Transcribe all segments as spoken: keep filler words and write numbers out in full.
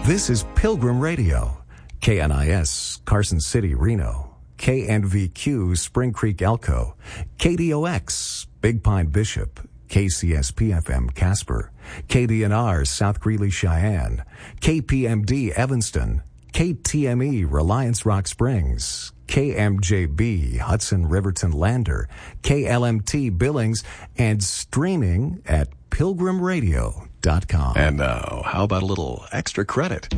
This is Pilgrim Radio, K N I S, Carson City, Reno, K N V Q, Spring Creek, Elko, K D O X, Big Pine, Bishop, K C S P F M, Casper, K D N R, South Greeley, Cheyenne, K P M D, Evanston, K T M E, Reliance Rock Springs, K M J B, Hudson, Riverton, Lander, K L M T, Billings, and streaming at pilgrim radio dot com. And now, how about a little extra credit?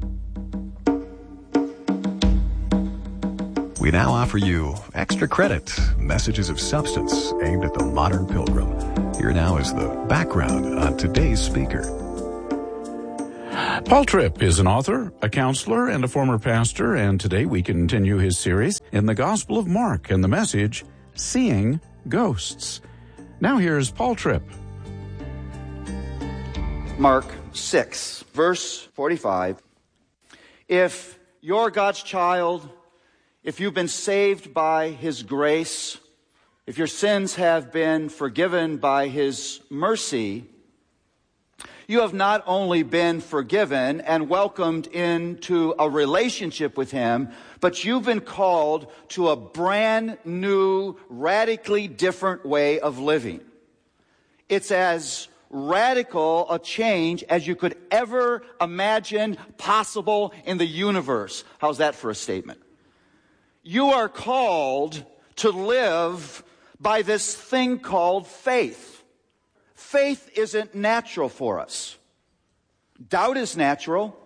We now offer you Extra Credit, messages of substance aimed at the modern pilgrim. Here now is the background on today's speaker. Paul Tripp is an author, a counselor, and a former pastor, and today we continue his series in the Gospel of Mark and the message, Seeing Ghosts. Now here's Paul Tripp. Mark six, verse forty-five. If you're God's child, if you've been saved by His grace, if your sins have been forgiven by His mercy, you have not only been forgiven and welcomed into a relationship with Him, but you've been called to a brand new, radically different way of living. It's as radical a change as you could ever imagine possible in the universe. How's that for a statement? You are called to live by this thing called faith. Faith isn't natural for us. Doubt is natural.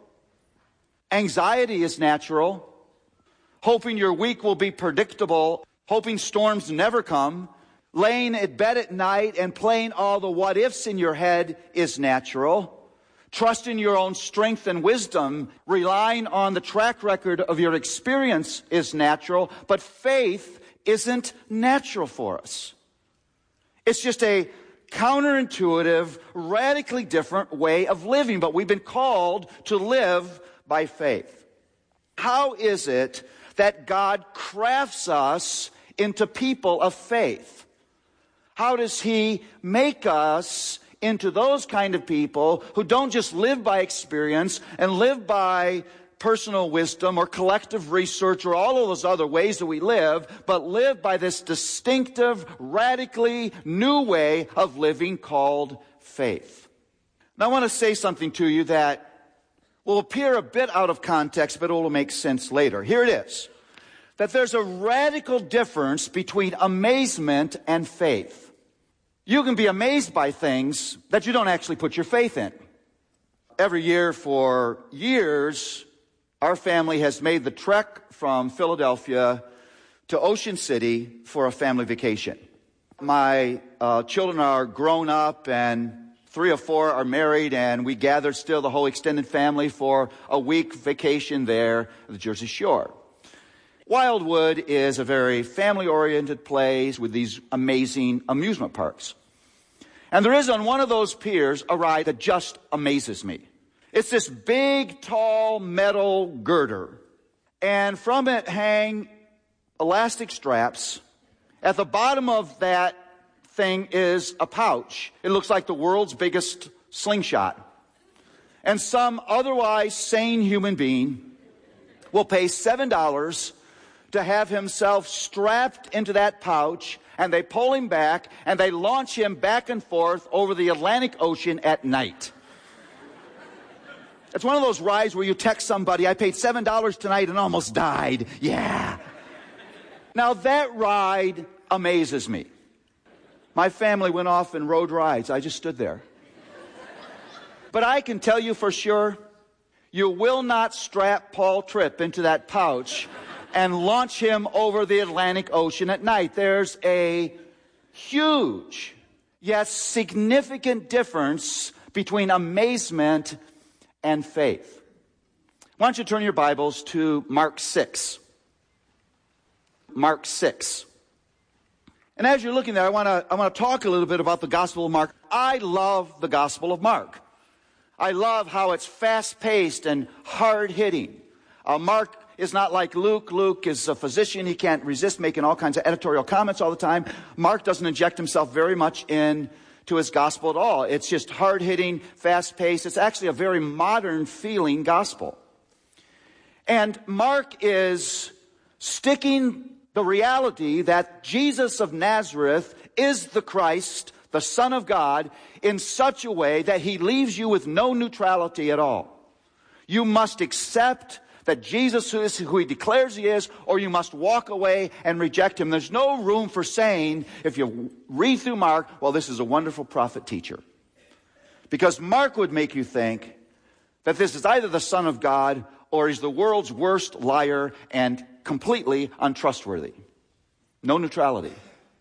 Anxiety is natural. Hoping your week will be predictable. Hoping storms never come. Laying at bed at night and playing all the what-ifs in your head is natural. Trusting your own strength and wisdom, relying on the track record of your experience is natural. But faith isn't natural for us. It's just a counterintuitive, radically different way of living. But we've been called to live by faith. How is it that God crafts us into people of faith? How does He make us into those kind of people who don't just live by experience and live by personal wisdom or collective research or all of those other ways that we live, but live by this distinctive, radically new way of living called faith? Now I want to say something to you that will appear a bit out of context, but it will make sense later. Here it is. That there's a radical difference between amazement and faith. You can be amazed by things that you don't actually put your faith in. Every year for years, our family has made the trek from Philadelphia to Ocean City for a family vacation. My uh, children are grown up and three or four are married, and we gathered still the whole extended family for a week vacation there at the Jersey Shore. Wildwood is a very family-oriented place with these amazing amusement parks. And there is on one of those piers a ride that just amazes me. It's this big, tall metal girder. And from it hang elastic straps. At the bottom of that thing is a pouch. It looks like the world's biggest slingshot. And some otherwise sane human being will pay seven dollars to have himself strapped into that pouch, and they pull him back, and they launch him back and forth over the Atlantic Ocean at night. It's one of those rides where you text somebody, I paid seven dollars tonight and almost died. Yeah. Now that ride amazes me. My family went off and rode rides. I just stood there. But I can tell you for sure, you will not strap Paul Tripp into that pouch and launch him over the Atlantic Ocean at night. There's a huge, yet significant difference between amazement and faith. Why don't you turn your Bibles to Mark six. Mark six. And as you're looking there, I want to I want to talk a little bit about the Gospel of Mark. I love the Gospel of Mark. I love how it's fast-paced and hard-hitting. Uh, Mark is not like Luke. Luke is a physician. He can't resist making all kinds of editorial comments all the time. Mark doesn't inject himself very much into to his gospel at all. It's just hard-hitting, fast-paced. It's actually a very modern-feeling gospel. And Mark is sticking the reality that Jesus of Nazareth is the Christ, the Son of God, in such a way that he leaves you with no neutrality at all. You must accept that Jesus is who he declares he is, or you must walk away and reject him. There's no room for saying, if you read through Mark, well, this is a wonderful prophet teacher. Because Mark would make you think that this is either the Son of God or he's the world's worst liar and completely untrustworthy. No neutrality.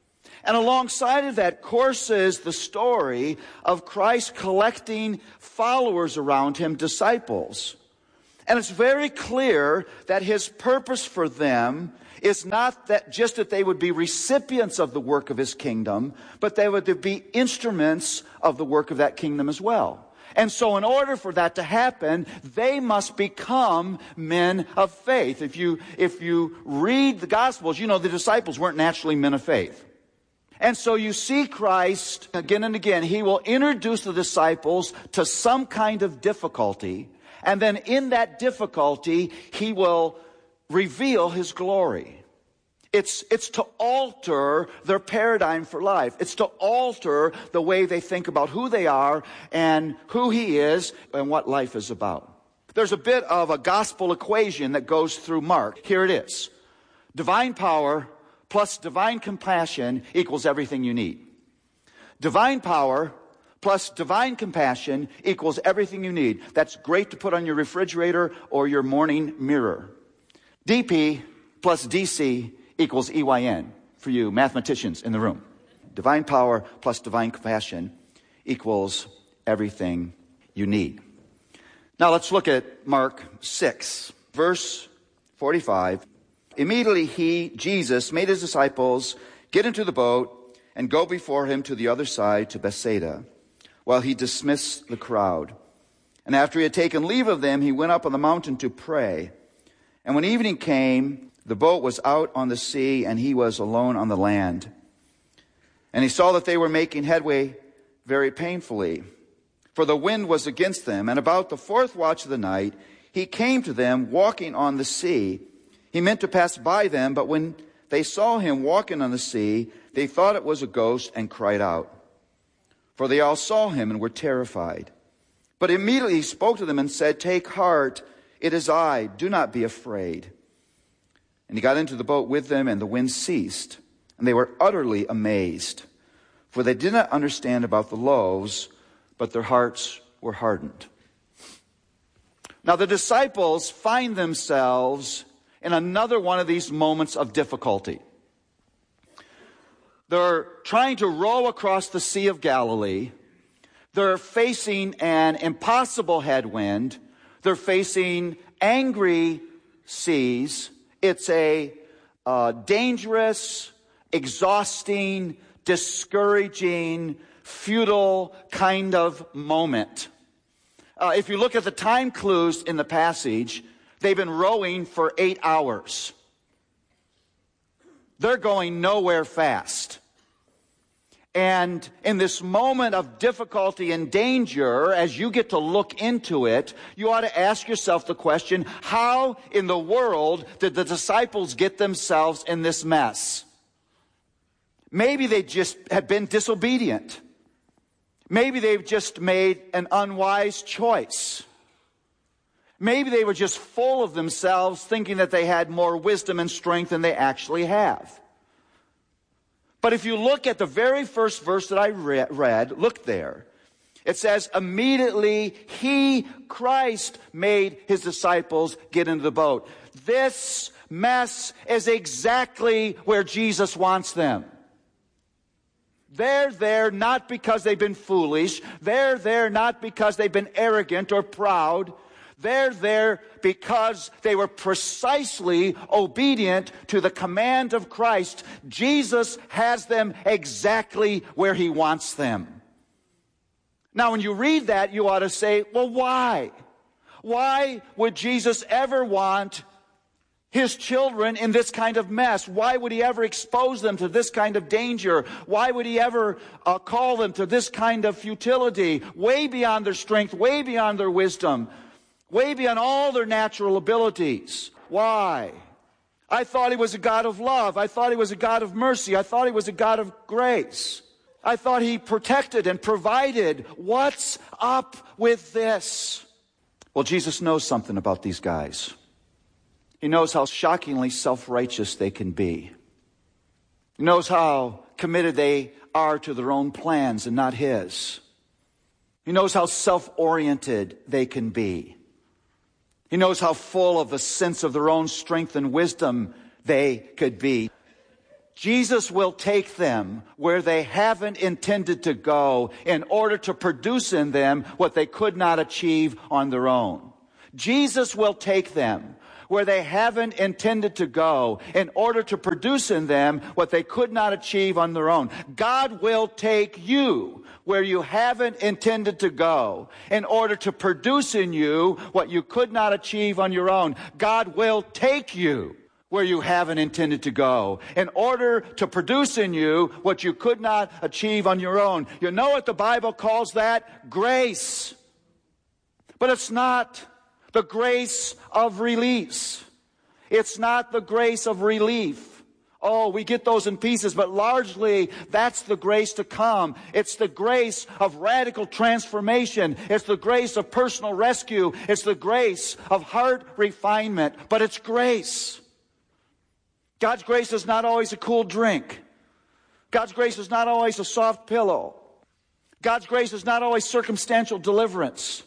And alongside of that courses the story of Christ collecting followers around him, disciples. And it's very clear that his purpose for them is not that just that they would be recipients of the work of his kingdom, but they would be instruments of the work of that kingdom as well. And so in order for that to happen, they must become men of faith. If you, if you read the Gospels, you know the disciples weren't naturally men of faith. And so you see Christ again and again. He will introduce the disciples to some kind of difficulty. And then in that difficulty, he will reveal his glory. It's, it's to alter their paradigm for life. It's to alter the way they think about who they are and who he is and what life is about. There's a bit of a gospel equation that goes through Mark. Here it is. Divine power plus divine compassion equals everything you need. Divine power plus divine compassion equals everything you need. That's great to put on your refrigerator or your morning mirror. D P plus D C equals E Y N for you mathematicians in the room. Divine power plus divine compassion equals everything you need. Now let's look at Mark six, verse forty-five. Immediately he, Jesus, made his disciples get into the boat and go before him to the other side, to Bethsaida, while he dismissed the crowd. And after he had taken leave of them, he went up on the mountain to pray. And when evening came, the boat was out on the sea, and he was alone on the land. And he saw that they were making headway very painfully, for the wind was against them. And about the fourth watch of the night, he came to them walking on the sea. He meant to pass by them, but when they saw him walking on the sea, they thought it was a ghost and cried out. For they all saw him and were terrified. But immediately he spoke to them and said, "Take heart, it is I, do not be afraid." And he got into the boat with them, and the wind ceased. And they were utterly amazed, for they did not understand about the loaves, but their hearts were hardened. Now the disciples find themselves in another one of these moments of difficulty. They're trying to row across the Sea of Galilee. They're facing an impossible headwind. They're facing angry seas. It's a uh, dangerous, exhausting, discouraging, futile kind of moment. Uh, if you look at the time clues in the passage, they've been rowing for eight hours. They're going nowhere fast. And in this moment of difficulty and danger, as you get to look into it, you ought to ask yourself the question, how in the world did the disciples get themselves in this mess? Maybe they just had been disobedient. Maybe they've just made an unwise choice. Maybe they were just full of themselves, thinking that they had more wisdom and strength than they actually have. But if you look at the very first verse that I read, look there. It says, immediately he, Christ, made his disciples get into the boat. This mess is exactly where Jesus wants them. They're there not because they've been foolish. They're there not because they've been arrogant or proud. They're there because they were precisely obedient to the command of Christ. Jesus has them exactly where he wants them. Now, when you read that, you ought to say, well, why? Why would Jesus ever want his children in this kind of mess? Why would he ever expose them to this kind of danger? Why would he ever uh, call them to this kind of futility, way beyond their strength, way beyond their wisdom, way beyond all their natural abilities? Why? I thought he was a God of love. I thought he was a God of mercy. I thought he was a God of grace. I thought he protected and provided. What's up with this? Well, Jesus knows something about these guys. He knows how shockingly self-righteous they can be. He knows how committed they are to their own plans and not his. He knows how self-oriented they can be. He knows how full of a sense of their own strength and wisdom they could be. Jesus will take them where they haven't intended to go in order to produce in them what they could not achieve on their own. Jesus will take them where they haven't intended to go in order to produce in them what they could not achieve on their own. God will take you where you haven't intended to go in order to produce in you what you could not achieve on your own. God will take you where you haven't intended to go in order to produce in you what you could not achieve on your own. You know what the Bible calls that? Grace. But it's not the grace of release. It's not the grace of relief. Oh, we get those in pieces, but largely that's the grace to come. It's the grace of radical transformation. It's the grace of personal rescue. It's the grace of heart refinement. But it's grace. God's grace is not always a cool drink. God's grace is not always a soft pillow. God's grace is not always circumstantial deliverance.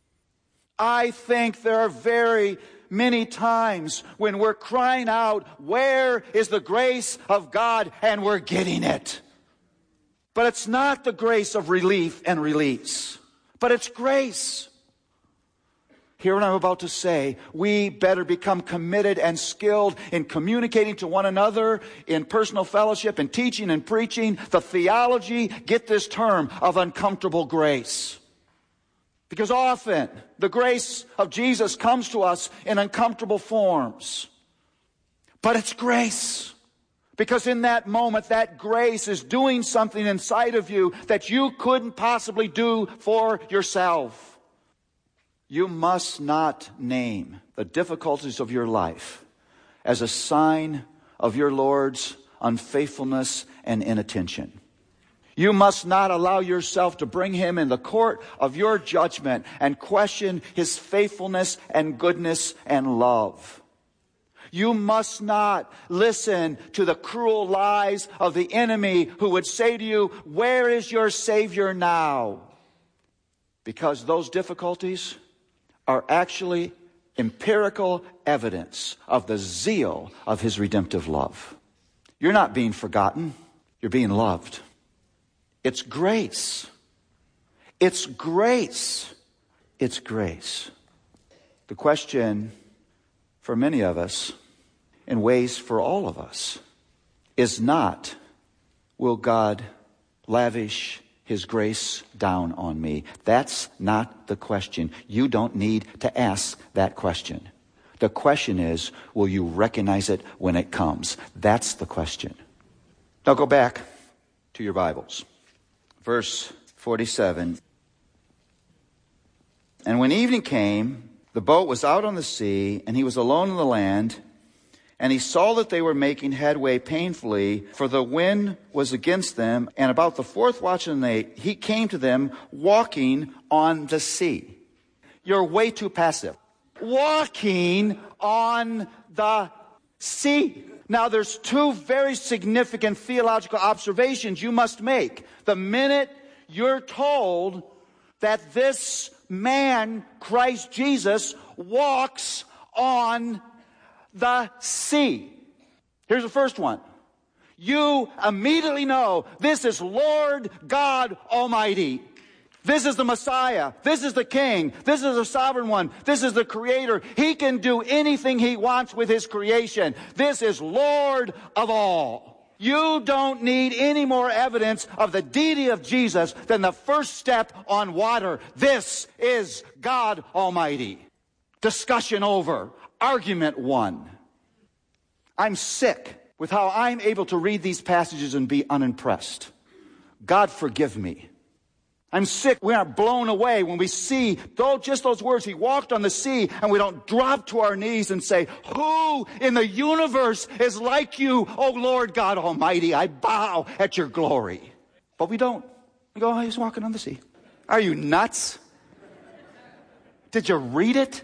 I think there are very many times when we're crying out, where is the grace of God? And we're getting it. But it's not the grace of relief and release, but it's grace. Hear what I'm about to say. We better become committed and skilled in communicating to one another, in personal fellowship, in teaching and preaching the theology, get this term, of uncomfortable grace. Because often the grace of Jesus comes to us in uncomfortable forms. But it's grace. Because in that moment, that grace is doing something inside of you that you couldn't possibly do for yourself. You must not name the difficulties of your life as a sign of your Lord's unfaithfulness and inattention. You must not allow yourself to bring him in the court of your judgment and question his faithfulness and goodness and love. You must not listen to the cruel lies of the enemy who would say to you, where is your Savior now? Because those difficulties are actually empirical evidence of the zeal of his redemptive love. You're not being forgotten. You're being loved. It's grace. It's grace. It's grace. The question for many of us, in ways for all of us, is not, will God lavish his grace down on me? That's not the question. You don't need to ask that question. The question is, will you recognize it when it comes? That's the question. Now go back to your Bibles. Verse forty-seven. And when evening came, the boat was out on the sea, and he was alone on the land. And he saw that they were making headway painfully, for the wind was against them. And about the fourth watch of the night, he came to them walking on the sea. You're way too passive. Walking on the sea. Now, there's two very significant theological observations you must make. The minute you're told that this man, Christ Jesus, walks on the sea. Here's the first one. You immediately know this is Lord God Almighty. This is the Messiah. This is the King. This is the Sovereign One. This is the Creator. He can do anything he wants with his creation. This is Lord of all. You don't need any more evidence of the deity of Jesus than the first step on water. This is God Almighty. Discussion over. Argument one. I'm sick with how I'm able to read these passages and be unimpressed. God forgive me. I'm sick. We are blown away when we see though just those words, he walked on the sea, and we don't drop to our knees and say, who in the universe is like you, O Lord God Almighty? I bow at your glory. But we don't. We go, oh, he's walking on the sea. Are you nuts? Did you read it?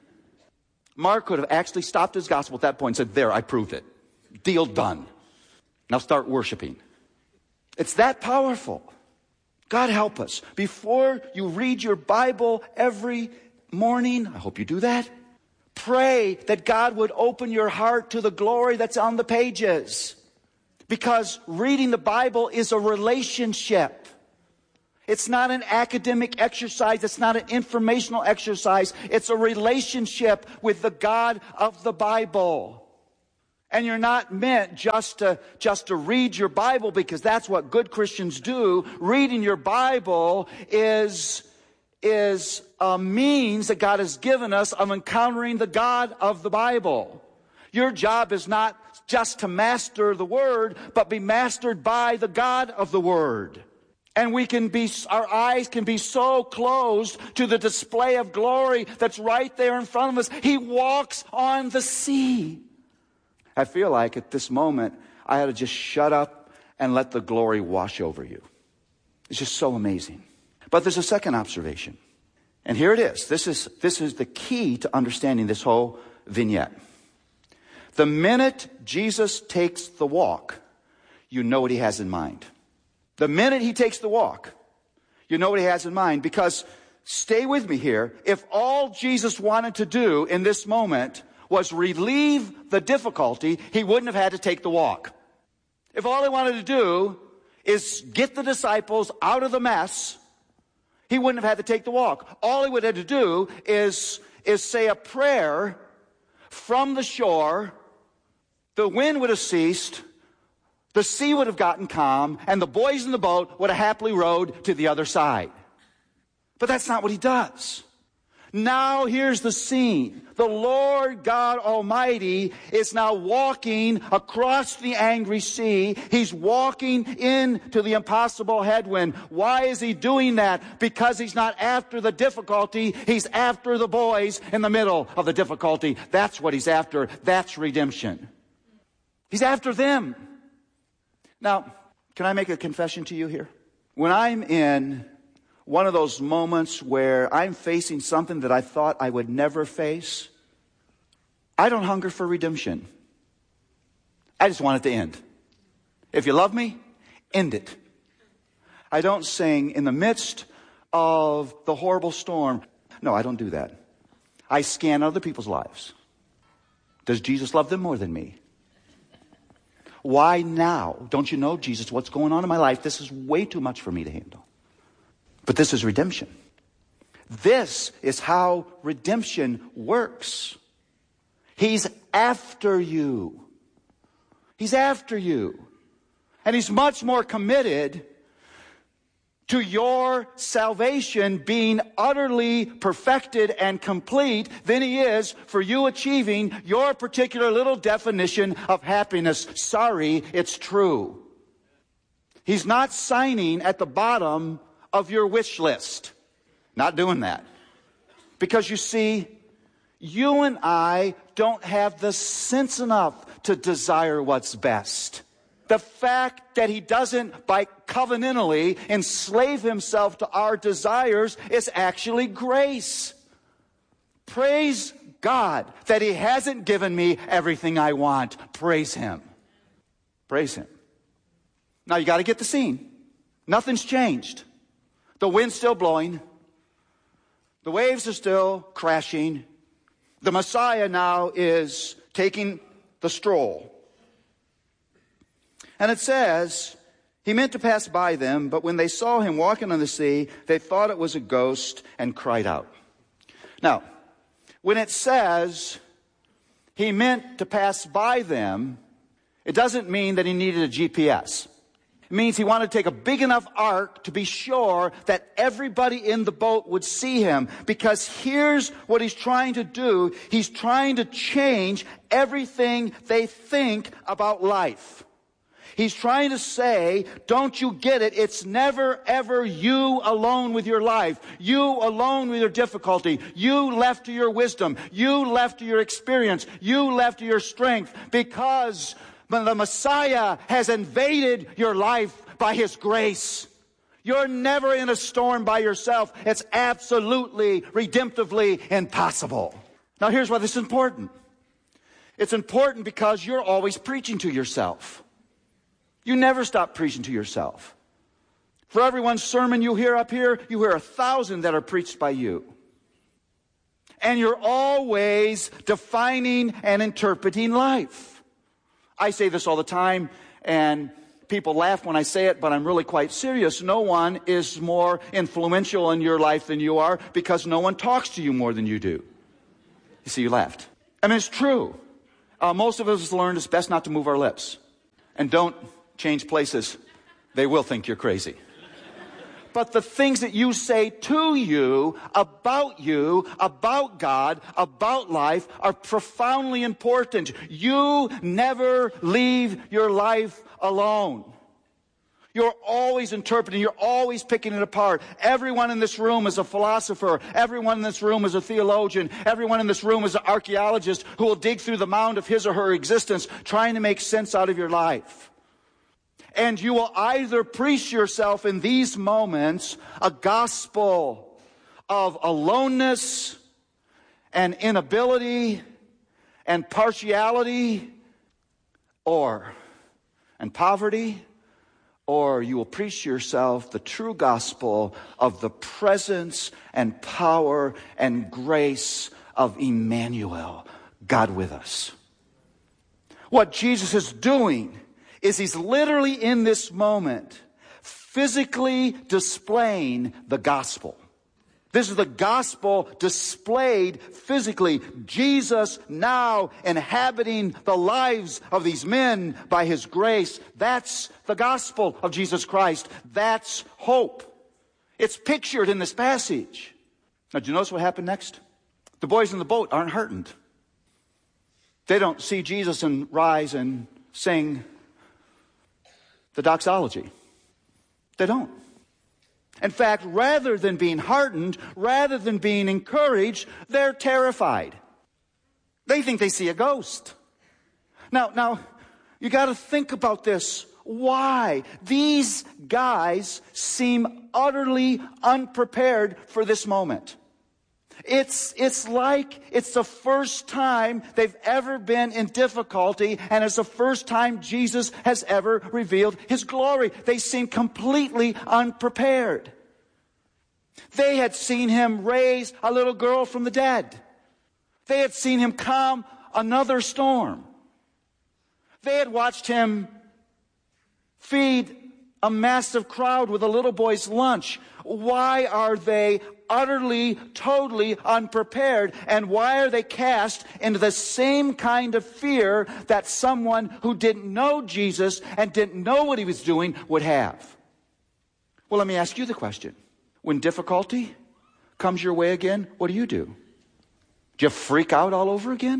Mark could have actually stopped his gospel at that point and said, there, I proved it. Deal done. Now start worshiping. It's that powerful. God help us. Before you read your Bible every morning, I hope you do that, pray that God would open your heart to the glory that's on the pages. Because reading the Bible is a relationship. It's not an academic exercise. It's not an informational exercise. It's a relationship with the God of the Bible. And you're not meant just to, just to read your Bible, because that's what good Christians do. Reading your Bible is, is a means that God has given us of encountering the God of the Bible. Your job is not just to master the Word, but be mastered by the God of the Word. And we can be, our eyes can be so closed to the display of glory that's right there in front of us. He walks on the sea. I feel like at this moment, I had to just shut up and let the glory wash over you. It's just so amazing. But there's a second observation. And here it is. This is, this is the key to understanding this whole vignette. The minute Jesus takes the walk, you know what he has in mind. The minute he takes the walk, you know what he has in mind. Because, stay with me here, if all Jesus wanted to do in this moment was relieve the difficulty, he wouldn't have had to take the walk. If all he wanted to do is get the disciples out of the mess, he wouldn't have had to take the walk. All he would have had to do is, is say a prayer from the shore. The wind would have ceased. The sea would have gotten calm, and the boys in the boat would have happily rowed to the other side. But that's not what he does. Now here's the scene. The Lord God Almighty is now walking across the angry sea. He's walking into the impossible headwind. Why is he doing that? Because he's not after the difficulty. He's after the boys in the middle of the difficulty. That's what he's after. That's redemption. He's after them. Now, can I make a confession to you here? When I'm in one of those moments where I'm facing something that I thought I would never face, I don't hunger for redemption. I just want it to end. If you love me, end it. I don't sing in the midst of the horrible storm. No, I don't do that. I scan other people's lives. Does Jesus love them more than me? Why now? Don't you know, Jesus, what's going on in my life? This is way too much for me to handle. But this is redemption. This is how redemption works. He's after you. He's after you. And he's much more committed to your salvation being utterly perfected and complete than he is for you achieving your particular little definition of happiness. Sorry, it's true. He's not signing at the bottom of your wish list. Not doing that. Because you see, you and I don't have the sense enough to desire what's best. The fact that he doesn't, by covenantally, enslave himself to our desires is actually grace. Praise God that he hasn't given me everything I want. Praise him. Praise him. Now you got to get the scene. Nothing's changed. The wind's still blowing. The waves are still crashing. The Messiah now is taking the stroll. And it says, he meant to pass by them, but when they saw him walking on the sea, they thought it was a ghost and cried out. Now, when it says he meant to pass by them, it doesn't mean that he needed a G P S. It means he wanted to take a big enough ark to be sure that everybody in the boat would see him. Because here's what he's trying to do. He's trying to change everything they think about life. He's trying to say, don't you get it? It's never, ever you alone with your life. You alone with your difficulty. You left to your wisdom. You left to your experience. You left to your strength. Because the Messiah has invaded your life by His grace. You're never in a storm by yourself. It's absolutely, redemptively impossible. Now here's why this is important. It's important because you're always preaching to yourself. You never stop preaching to yourself. For every one sermon you hear up here, you hear a thousand that are preached by you. And you're always defining and interpreting life. I say this all the time, and people laugh when I say it, but I'm really quite serious. No one is more influential in your life than you are, because no one talks to you more than you do. You see, you laughed. I mean, it's true. Uh, most of us learned it's best not to move our lips. And don't change places. They will think you're crazy. But the things that you say to you, about you, about God, about life, are profoundly important. You never leave your life alone. You're always interpreting. You're always picking it apart. Everyone in this room is a philosopher. Everyone in this room is a theologian. Everyone in this room is an archaeologist who will dig through the mound of his or her existence trying to make sense out of your life. And you will either preach yourself in these moments a gospel of aloneness and inability and partiality, or and poverty, or you will preach to yourself the true gospel of the presence and power and grace of Emmanuel, God with us. What Jesus is doing is He's literally in this moment physically displaying the gospel. This is the gospel displayed physically. Jesus now inhabiting the lives of these men by His grace. That's the gospel of Jesus Christ. That's hope. It's pictured in this passage. Now, do you notice what happened next? The boys in the boat aren't heartened. They don't see Jesus and rise and sing the doxology. They don't. In fact, rather than being heartened, rather than being encouraged, they're terrified. They think they see a ghost. Now, now, you got to think about this. Why? These guys seem utterly unprepared for this moment. It's, it's like it's the first time they've ever been in difficulty, and it's the first time Jesus has ever revealed His glory. They seem completely unprepared. They had seen Him raise a little girl from the dead. They had seen Him calm another storm. They had watched Him feed a massive crowd with a little boy's lunch. Why are they utterly, totally unprepared? And why are they cast into the same kind of fear that someone who didn't know Jesus and didn't know what He was doing would have? Well, let me ask you the question. When difficulty comes your way again, what do you do? Do you freak out all over again?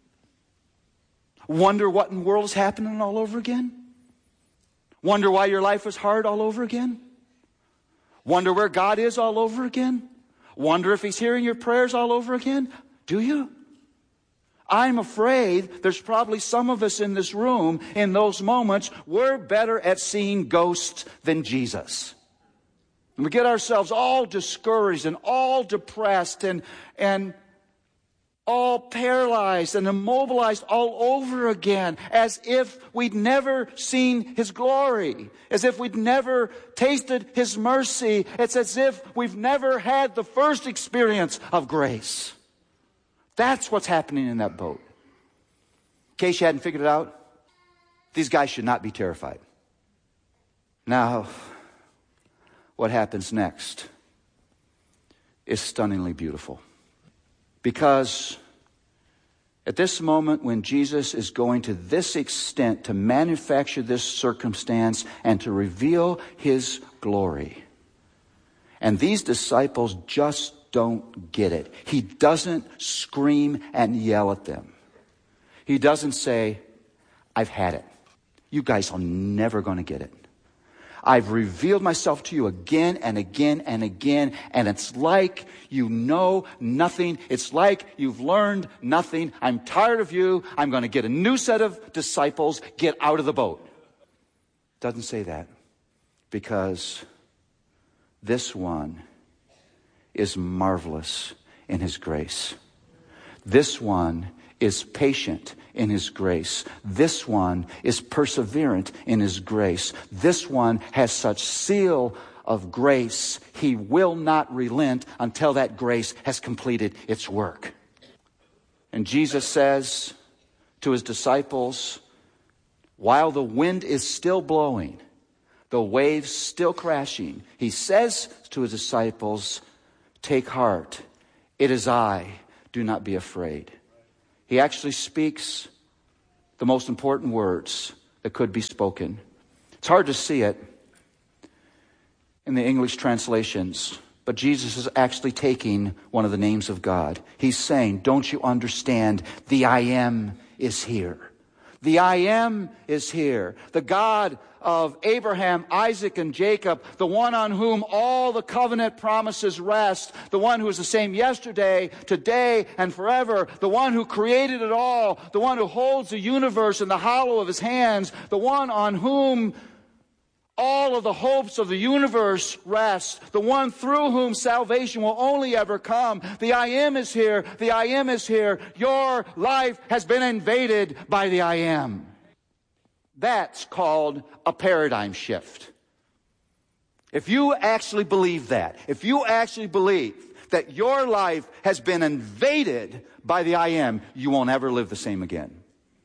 Wonder what in the world is happening all over again? Wonder why your life is hard all over again? Wonder where God is all over again? Wonder if He's hearing your prayers all over again? Do you? I'm afraid there's probably some of us in this room, in those moments, we're better at seeing ghosts than Jesus. And we get ourselves all discouraged and all depressed and, and all paralyzed and immobilized all over again, as if we'd never seen His glory, as if we'd never tasted His mercy. It's as if we've never had the first experience of grace. That's what's happening in that boat. In case you hadn't figured it out, these guys should not be terrified. Now, what happens next is stunningly beautiful. Because At this moment when Jesus is going to this extent to manufacture this circumstance and to reveal his glory. And these disciples just don't get it. He doesn't scream and yell at them. He doesn't say, I've had it. You guys are never going to get it. I've revealed myself to you again and again and again, and it's like you know nothing. It's like you've learned nothing. I'm tired of you. I'm going to get a new set of disciples. Get out of the boat. Doesn't say that, because this one is marvelous in his grace. This one is patient in his grace. This one is perseverant in his grace. This one has such seal of grace, he will not relent until that grace has completed its work. And Jesus says to his disciples, while the wind is still blowing, the waves still crashing, he says to his disciples, take heart, it is I, do not be afraid. He actually speaks the most important words that could be spoken. It's hard to see it in the English translations, but Jesus is actually taking one of the names of God. He's saying, don't you understand? The I am is here. The I am is here. The God of Abraham, Isaac, and Jacob, the one on whom all the covenant promises rest, the one who is the same yesterday, today, and forever, the one who created it all, the one who holds the universe in the hollow of his hands, the one on whom all of the hopes of the universe rest, the one through whom salvation will only ever come. The I am is here. The I am is here. Your life has been invaded by the I am. That's called a paradigm shift. If you actually believe that, if you actually believe that your life has been invaded by the I am, you won't ever live the same again.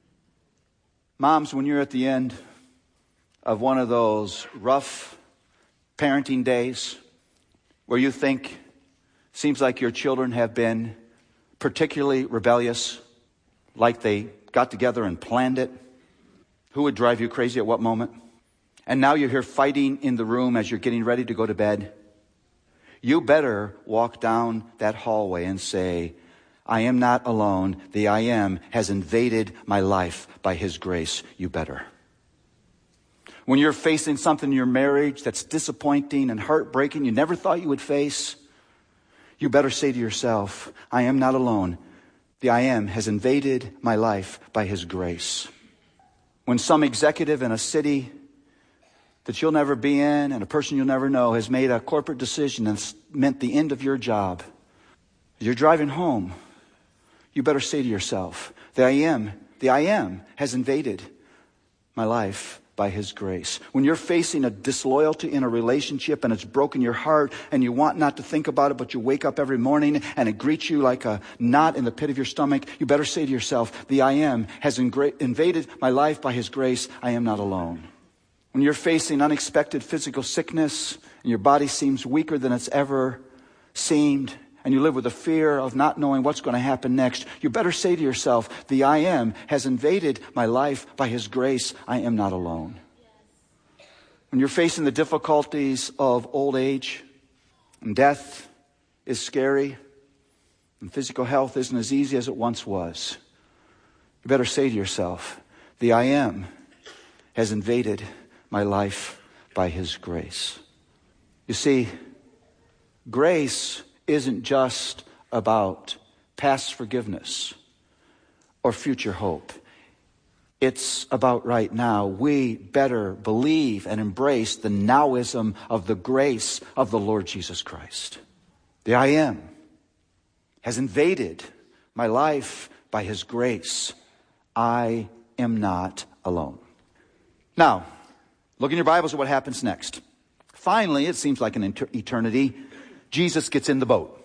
Moms, when you're at the end of one of those rough parenting days where you think, seems like your children have been particularly rebellious, like they got together and planned it, who would drive you crazy at what moment? And now you're here fighting in the room as you're getting ready to go to bed. You better walk down that hallway and say, I am not alone. The I am has invaded my life by his grace. You better. When you're facing something in your marriage that's disappointing and heartbreaking, you never thought you would face, you better say to yourself, I am not alone. The I am has invaded my life by his grace. When some executive in a city that you'll never be in and a person you'll never know has made a corporate decision that's meant the end of your job, you're driving home, you better say to yourself, the I am, the I am has invaded my life by his grace. When you're facing a disloyalty in a relationship and it's broken your heart and you want not to think about it, but you wake up every morning and it greets you like a knot in the pit of your stomach, you better say to yourself, the I am has ingra- invaded my life by his grace. I am not alone. When you're facing unexpected physical sickness and your body seems weaker than it's ever seemed, and you live with the fear of not knowing what's going to happen next, you better say to yourself, the I am has invaded my life by his grace. I am not alone. When you're facing the difficulties of old age and death is scary and physical health isn't as easy as it once was, you better say to yourself, the I am has invaded my life by his grace. You see, grace isn't just about past forgiveness or future hope. It's about right now. We better believe and embrace the nowism of the grace of the Lord Jesus Christ. The I am has invaded my life by his grace. I am not alone. Now, look in your Bibles at what happens next. Finally, it seems like an eternity, Jesus gets in the boat.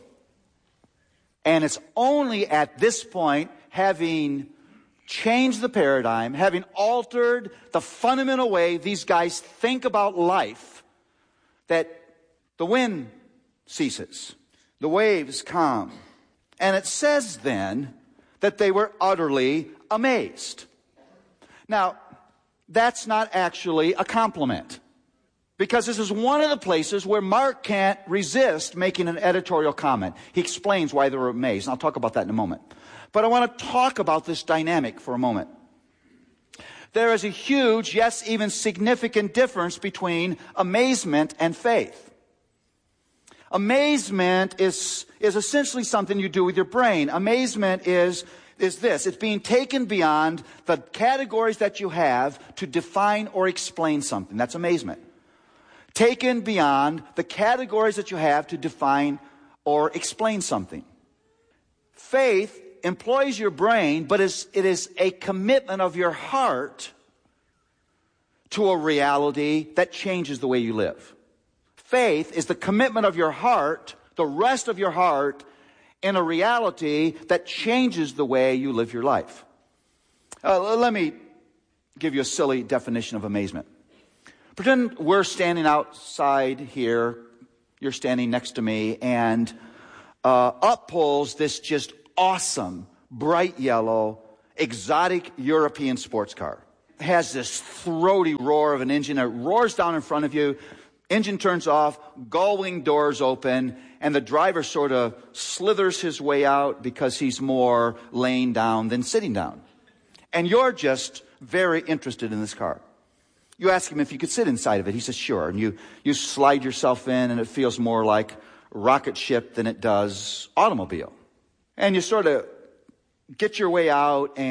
And it's only at this point, having changed the paradigm, having altered the fundamental way these guys think about life, that the wind ceases, the waves calm. And it says then that they were utterly amazed. Now, that's not actually a compliment, because this is one of the places where Mark can't resist making an editorial comment. He explains why they were amazed, and I'll talk about that in a moment. But I want to talk about this dynamic for a moment. There is a huge, yes, even significant difference between amazement and faith. Amazement is, is essentially something you do with your brain. Amazement is, is this. It's being taken beyond the categories that you have to define or explain something. That's amazement. Taken beyond the categories that you have to define or explain something. Faith employs your brain, but is, it is a commitment of your heart to a reality that changes the way you live. Faith is the commitment of your heart, the rest of your heart, in a reality that changes the way you live your life. Uh, let me give you a silly definition of amazement. Pretend we're standing outside here, you're standing next to me, and uh, up pulls this just awesome, bright yellow, exotic European sports car. It has this throaty roar of an engine. It roars down in front of you. Engine turns off, gull-wing doors open, and the driver sort of slithers his way out because he's more laying down than sitting down. And you're just very interested in this car. You ask him if you could sit inside of it. He says, sure. And you, you slide yourself in, and it feels more like rocket ship than it does automobile. And you sort of get your way out, and